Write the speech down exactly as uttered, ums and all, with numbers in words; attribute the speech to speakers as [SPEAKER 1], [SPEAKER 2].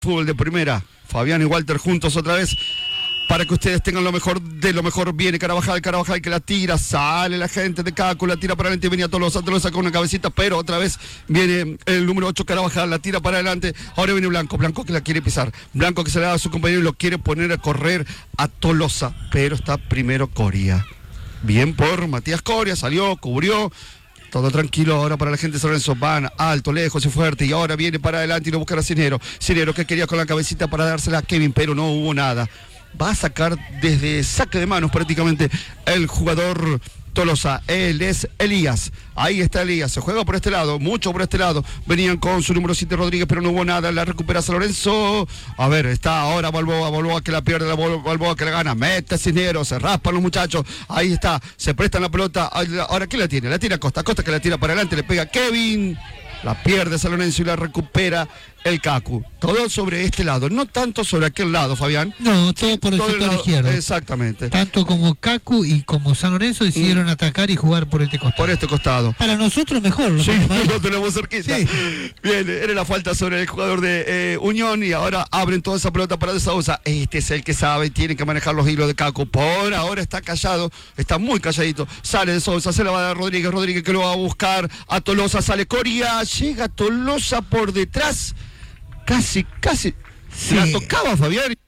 [SPEAKER 1] Fútbol de primera, Fabián y Walter juntos otra vez para que ustedes tengan lo mejor de lo mejor. Viene Carabajal, Carabajal que la tira, sale la gente de Cacu, la tira para adelante, venía Tolosa, Tolosa con una cabecita, pero otra vez viene el número ocho Carabajal, la tira para adelante, ahora viene Blanco, Blanco que la quiere pisar, Blanco que se le da a su compañero y lo quiere poner a correr a Tolosa, pero está primero Coria. Bien por Matías Coria, salió, cubrió. Todo tranquilo ahora para la gente de San Lorenzo. Van alto, lejos y fuerte. Y ahora viene para adelante y lo busca a Cinero. Cinero que quería con la cabecita para dársela a Kevin, pero no hubo nada. Va a sacar desde saque de manos prácticamente el jugador Tolosa. Él es Elías. Ahí está Elías. Se juega por este lado, mucho por este lado. Venían con su número siete Rodríguez, pero no hubo nada. La recupera San Lorenzo. A ver, está ahora Balboa. Balboa que la pierde, la Balboa que la gana. Mete Cisneros, se raspan los muchachos. Ahí está, se prestan la pelota. Ahora, ¿quién la tiene? La tira Costa. Costa que la tira para adelante, le pega Kevin. La pierde San Lorenzo y la recupera el Cacu. Todo sobre este lado, no tanto sobre aquel lado, Fabián.
[SPEAKER 2] No, todo por el
[SPEAKER 1] todo
[SPEAKER 2] sector
[SPEAKER 1] el lado,
[SPEAKER 2] izquierdo.
[SPEAKER 1] Exactamente.
[SPEAKER 2] Tanto como Cacu y como San Lorenzo decidieron mm. atacar y jugar por este costado.
[SPEAKER 1] Por este costado.
[SPEAKER 2] Para nosotros mejor.
[SPEAKER 1] Sí, lo tenemos cerquita. Sí. Bien, era la falta sobre el jugador de eh, Unión y ahora abren toda esa pelota para De Sousa. Este es el que sabe, tiene que manejar los hilos de Cacu. Por ahora está callado, está muy calladito. Sale De Sousa, se la va a dar Rodríguez, Rodríguez que lo va a buscar a Tolosa, sale Coria, llega Tolosa por detrás. Casi, casi, sí. La tocaba Fabián.